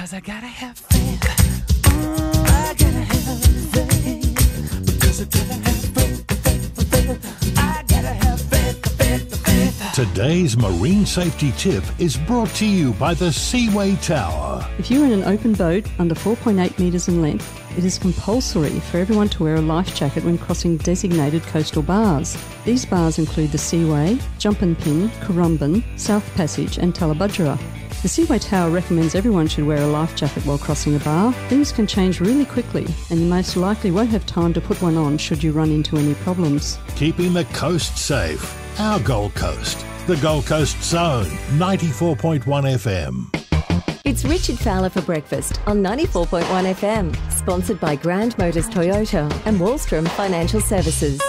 'Cause I gotta have faith. I gotta have faith. Because I gotta have faith. I gotta have faith. Today's marine safety tip is brought to you by the Seaway Tower. If you're in an open boat under 4.8 metres in length, it is compulsory for everyone to wear a life jacket when crossing designated coastal bars. These bars include the Seaway, Jumpin' Pin, Currumbin, South Passage and Talabudgera. The Seaway Tower recommends everyone should wear a life jacket while crossing a bar. Things can change really quickly and you most likely won't have time to put one on should you run into any problems. Keeping the coast safe. Our Gold Coast. The Gold Coast Zone, 94.1 FM. It's Richard Fowler for breakfast on 94.1 FM. Sponsored by Grand Motors Toyota and Wallstrom Financial Services.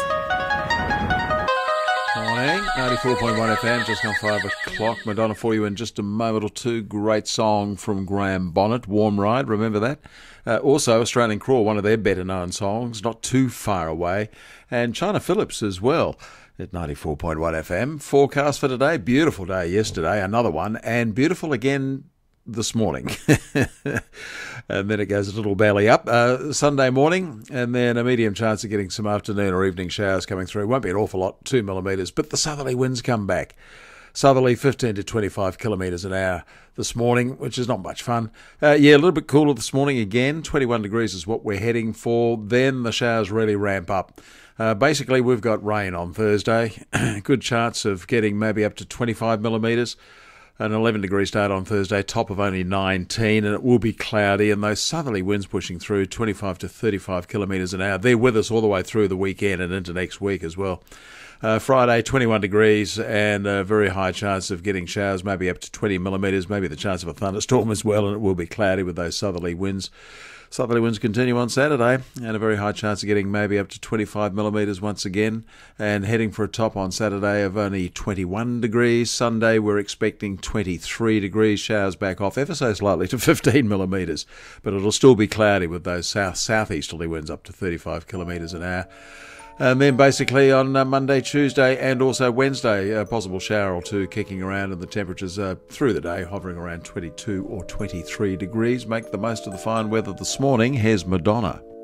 Morning, 94.1 FM, just gone 5 o'clock. Madonna for you in just a moment or two. Great song from Graham Bonnet, Warm Ride, remember that? Also, Australian Crawl, one of their better-known songs, Not Too Far Away. And China Phillips as well at 94.1 FM. Forecast for today, beautiful day yesterday, another one, and beautiful again this morning. And then it goes a little belly up. Sunday morning, and then a medium chance of getting some afternoon or evening showers coming through. Won't be an awful lot, 2 millimetres, but the southerly winds come back. Southerly 15 to 25 kilometres an hour this morning, which is not much fun. A little bit cooler this morning again. 21 degrees is what we're heading for. Then the showers really ramp up. Basically, we've got rain on Thursday. Good chance of getting maybe up to 25 millimetres. An 11-degree start on Thursday, top of only 19, and it will be cloudy, and those southerly winds pushing through 25 to 35 kilometres an hour. They're with us all the way through the weekend and into next week as well. Friday, 21 degrees and a very high chance of getting showers, maybe up to 20 millimetres, maybe the chance of a thunderstorm as well, and it will be cloudy with those southerly winds. Southerly winds continue on Saturday, and a very high chance of getting maybe up to 25 millimetres once again, and heading for a top on Saturday of only 21 degrees. Sunday, we're expecting 23 degrees, showers back off ever so slightly to 15 millimetres, but it'll still be cloudy with those southeasterly winds up to 35 kilometres an hour. And then basically on Monday, Tuesday and also Wednesday, a possible shower or two kicking around, and the temperatures through the day hovering around 22 or 23 degrees. Make the most of the fine weather this morning. Here's Madonna.